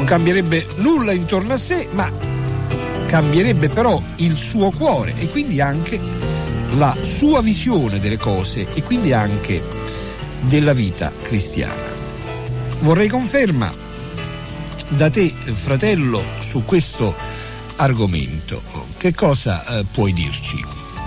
cambierebbe nulla intorno a sé, ma cambierebbe però il suo cuore e quindi anche la sua visione delle cose e quindi anche della vita cristiana. Vorrei conferma da te, fratello, su questo argomento. Che cosa puoi dirci?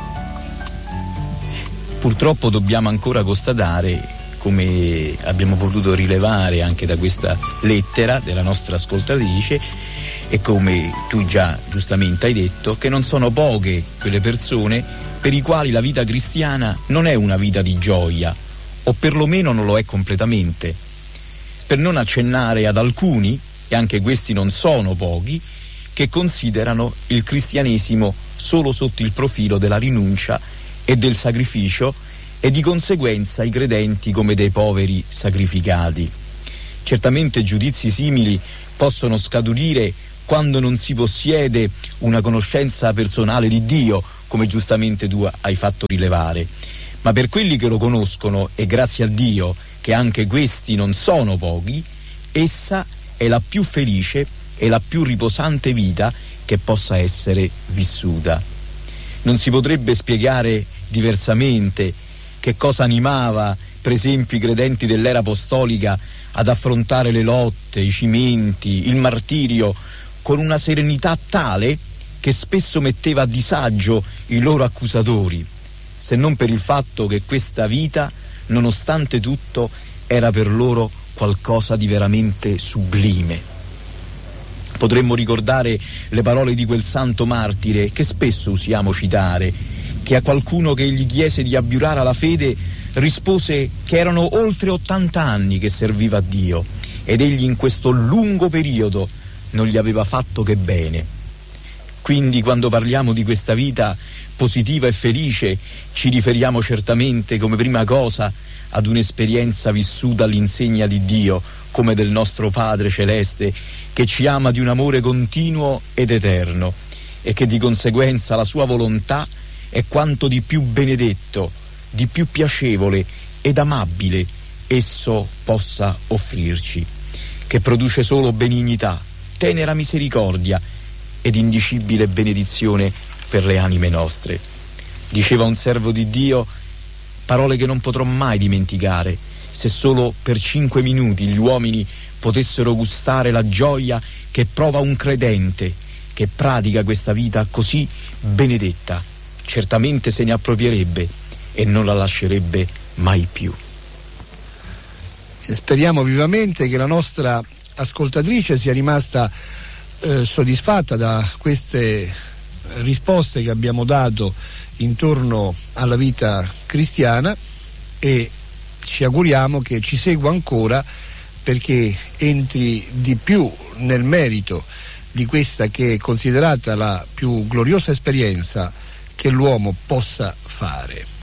Purtroppo dobbiamo ancora constatare, come abbiamo potuto rilevare anche da questa lettera della nostra ascoltatrice, e come tu già giustamente hai detto, che non sono poche quelle persone per i quali la vita cristiana non è una vita di gioia, o perlomeno non lo è completamente. Per non accennare ad alcuni, e anche questi non sono pochi, che considerano il cristianesimo solo sotto il profilo della rinuncia e del sacrificio, e di conseguenza i credenti come dei poveri sacrificati. Certamente giudizi simili possono scaturire quando non si possiede una conoscenza personale di Dio, come giustamente tu hai fatto rilevare, ma per quelli che lo conoscono, e grazie a Dio che anche questi non sono pochi, essa è la più felice e la più riposante vita che possa essere vissuta. Non si potrebbe spiegare diversamente che cosa animava, per esempio, i credenti dell'era apostolica ad affrontare le lotte, i cimenti, il martirio con una serenità tale che spesso metteva a disagio i loro accusatori, se non per il fatto che questa vita, nonostante tutto, era per loro qualcosa di veramente sublime. Potremmo ricordare le parole di quel santo martire che spesso usiamo citare, che a qualcuno che gli chiese di abiurare alla fede rispose che erano oltre 80 anni che serviva a Dio ed egli in questo lungo periodo non gli aveva fatto che bene. Quindi quando parliamo di questa vita positiva e felice ci riferiamo certamente come prima cosa ad un'esperienza vissuta all'insegna di Dio, come del nostro Padre Celeste, che ci ama di un amore continuo ed eterno e che di conseguenza la sua volontà è quanto di più benedetto, di più piacevole ed amabile esso possa offrirci, che produce solo benignità, tenera misericordia ed indicibile benedizione per le anime nostre. Diceva un servo di Dio parole che non potrò mai dimenticare: se solo per 5 minuti gli uomini potessero gustare la gioia che prova un credente che pratica questa vita così benedetta, certamente se ne approprierebbe e non la lascerebbe mai più. Speriamo vivamente che la nostra ascoltatrice sia rimasta soddisfatta da queste risposte che abbiamo dato intorno alla vita cristiana, e ci auguriamo che ci segua ancora perché entri di più nel merito di questa che è considerata la più gloriosa esperienza che l'uomo possa fare.